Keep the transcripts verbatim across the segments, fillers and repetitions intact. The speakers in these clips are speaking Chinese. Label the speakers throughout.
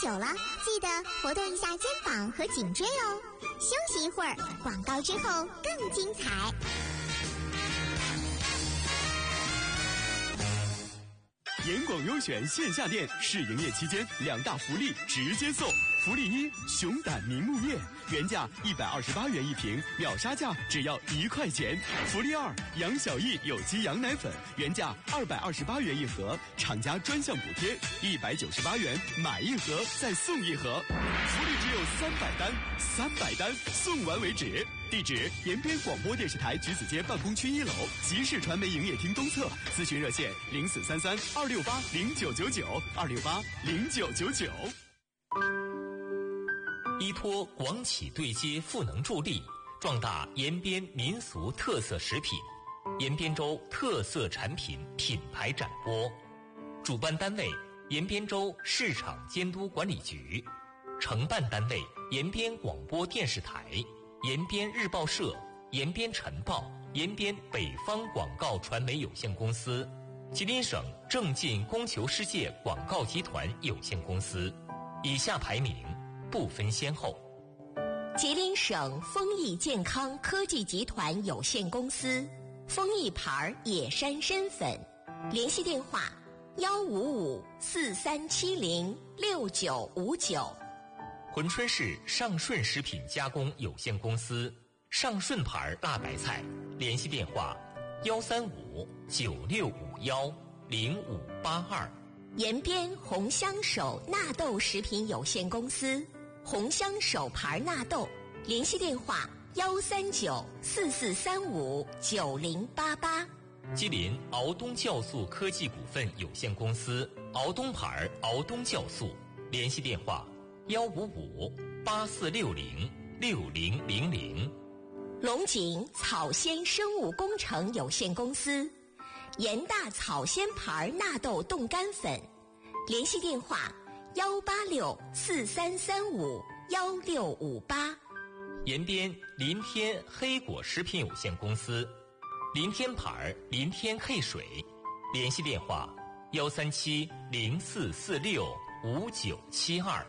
Speaker 1: 久了，记得活动一下肩膀和颈椎哦。休息一会儿，广告之后更精彩。
Speaker 2: 严广优选线下店试营业期间，两大福利直接送。福利一：熊胆明目面，原价一百二十八元一瓶，秒杀价只要一块钱。福利二：杨小艺有机羊奶粉，原价二百二十八元一盒，厂家专项补贴一百九十八元，买一盒再送一盒。福利只有三百单，三百单送完为止。地址：延边广播电视台橘子街办公区一楼集市传媒营业厅东侧，咨询热线零四三三二六八零九九九二六八零九九九。
Speaker 3: 依托广企对接赋能助力，壮大延边民俗特色食品，延边州特色产品品牌展播。主办单位：延边州市场监督管理局，承办单位：延边广播电视台、延边日报社、延边晨报、延边北方广告传媒有限公司、吉林省正进供求世界广告集团有限公司。以下排名不分先后。
Speaker 4: 吉林省丰益健康科技集团有限公司，丰益牌野山参粉，联系电话幺五五四三七零六九五九。
Speaker 3: 珲春市上顺食品加工有限公司，上顺牌辣白菜，联系电话幺三五九六五幺零五八二。
Speaker 4: 延边红香手纳豆食品有限公司，红香手牌纳豆，联系电话幺三九四四三五九零八八。
Speaker 3: 吉林敖东酵素科技股份有限公司，敖东牌敖东酵素，联系电话幺五五八四六零六零零零。
Speaker 4: 龙井草鲜生物工程有限公司，盐大草鲜牌纳豆冻干粉，联系电话幺八六四三三五幺六五八。
Speaker 3: 延边林天黑果食品有限公司，林天牌林天黑水，联系电话幺三七零四四六五九七二。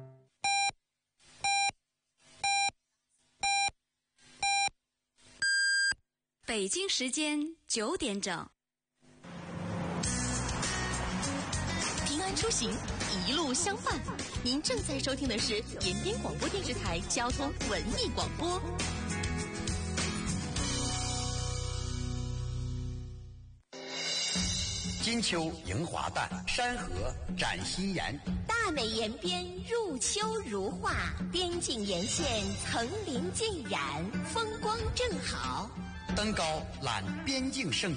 Speaker 5: 北京时间九点整。
Speaker 6: 平安出行，一路相伴。您正在收听的是延边广播电视台交通文艺广播。
Speaker 7: 金秋迎华诞，山河展新颜。
Speaker 4: 大美延边入秋如画，边境沿线层林尽染，风光正好。
Speaker 7: 登高览边境胜